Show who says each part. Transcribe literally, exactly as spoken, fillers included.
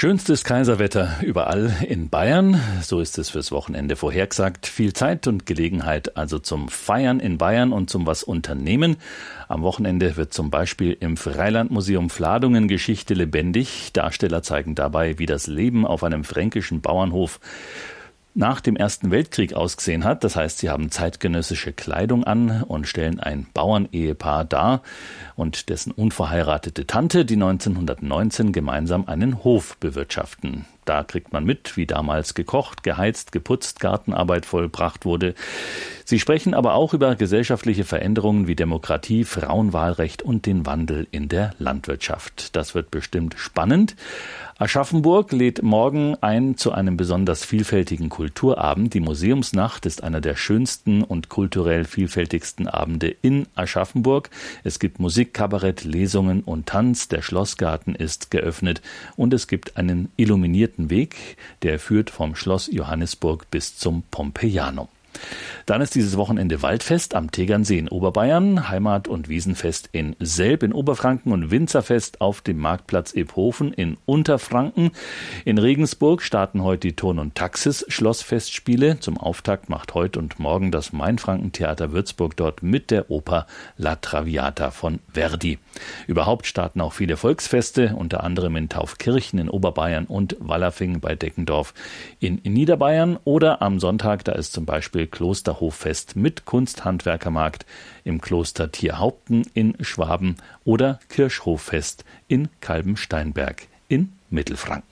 Speaker 1: Schönstes Kaiserwetter überall in Bayern, so ist es fürs Wochenende vorhergesagt. Viel Zeit und Gelegenheit also zum Feiern in Bayern und zum was unternehmen. Am Wochenende wird zum Beispiel im Freilandmuseum Fladungen Geschichte lebendig. Darsteller zeigen dabei, wie das Leben auf einem fränkischen Bauernhof nach dem Ersten Weltkrieg ausgesehen hat. Das heißt, sie haben zeitgenössische Kleidung an und stellen ein Bauernehepaar dar und dessen unverheiratete Tante, die neunzehnhundertneunzehn gemeinsam einen Hof bewirtschaften. Da kriegt man mit, wie damals gekocht, geheizt, geputzt, Gartenarbeit vollbracht wurde. Sie sprechen aber auch über gesellschaftliche Veränderungen wie Demokratie, Frauenwahlrecht und den Wandel in der Landwirtschaft. Das wird bestimmt spannend. Aschaffenburg lädt morgen ein zu einem besonders vielfältigen Kulturabend. Die Museumsnacht ist einer der schönsten und kulturell vielfältigsten Abende in Aschaffenburg. Es gibt Musik, Kabarett, Lesungen und Tanz. Der Schlossgarten ist geöffnet und es gibt einen illuminierten Weg, der führt vom Schloss Johannisburg bis zum Pompeianum. Dann ist dieses Wochenende Waldfest am Tegernsee in Oberbayern, Heimat- und Wiesenfest in Selb in Oberfranken und Winzerfest auf dem Marktplatz Ephofen in Unterfranken. In Regensburg starten heute die Turn- und Taxis-Schlossfestspiele. Zum Auftakt macht heute und morgen das Mainfranken-Theater Würzburg dort mit der Oper La Traviata von Verdi. Überhaupt starten auch viele Volksfeste, unter anderem in Taufkirchen in Oberbayern und Wallerfing bei Deckendorf in Niederbayern. Oder am Sonntag, da ist zum Beispiel Klosterhoffest mit Kunsthandwerkermarkt im Kloster Tierhaupten in Schwaben oder Kirchhoffest in Kalbensteinberg in Mittelfranken.